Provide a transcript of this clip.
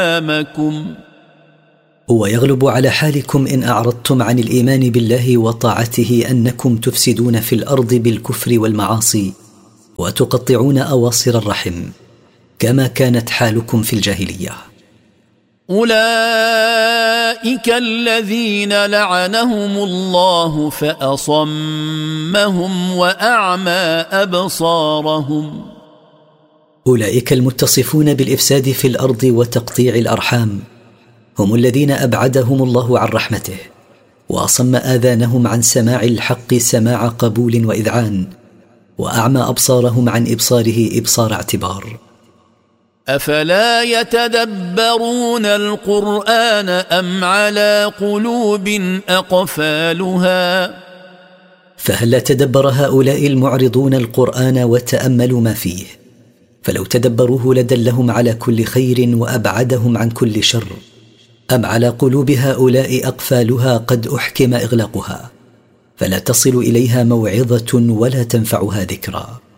أيامكم. ويغلب على حالكم إن أعرضتم عن الإيمان بالله وطاعته أنكم تفسدون في الأرض بالكفر والمعاصي وتقطعون أواصر الرحم كما كانت حالكم في الجاهلية. أولئك الذين لعنهم الله فأصمهم وأعمى أبصارهم. أولئك المتصفون بالإفساد في الأرض وتقطيع الأرحام هم الذين أبعدهم الله عن رحمته وأصم آذانهم عن سماع الحق سماع قبول وإذعان وأعمى أبصارهم عن إبصاره إبصار اعتبار. أفلا يتدبرون القرآن أم على قلوب أقفالها. فهل لا تدبر هؤلاء المعرضون القرآن وتأملوا ما فيه؟ فلو تدبروه لدلهم على كل خير وأبعدهم عن كل شر. أم على قلوب هؤلاء أقفالها قد أحكم إغلاقها فلا تصل إليها موعظة ولا تنفعها ذكرى.